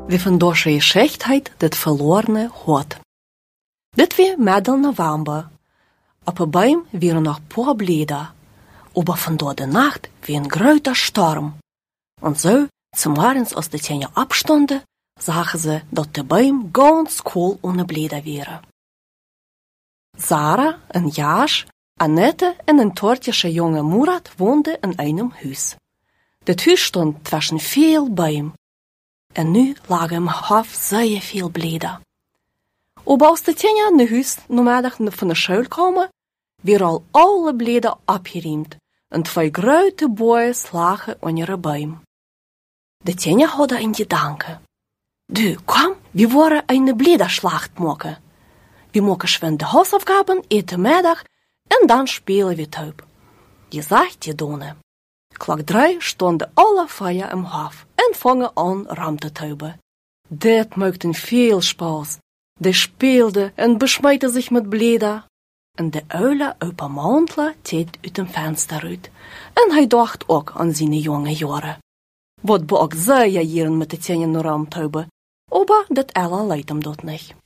wie van dosche geschichtheid dit verlorene hot. Dit weer middel november. Op een boom waren nog paar bläder, aber von door de nacht wie een groter storm. Und so, zum morgens als de tijden abstonden, zagen ze dat de boom ganz koel ohne bläder wäre. Sarah, een Jasch, Annette en een tortische jonge Murat woonden in einem Huis. Dit huis stond tussen veel bomen. En nu lagen im Hof zeer veel bläder. Aber als de tijden in de huis namiddag van de school kwamen, weer al alle bläder abgeriemd en twee grote boeien lagen onder de boom. De tijden hadden een gedanke. Du, kom, we worden een bläderschlacht maken. We maken schwend de huisaufgaben eten middag en dan spelen we tuip. Je zegt je donen. Klok 3 stonden alle vier im Hof en vangen aan ram te tuiben. Dit maakte veel spaß. Die speelden en besmijten zich met bläder. En de uile opa Mantler teed uit een venster uit. En hij dacht ook aan zijn jonge jaren. Wat be ook zij jaren met de tijden ram tuiben, aber dat alle leidt hem dat niet.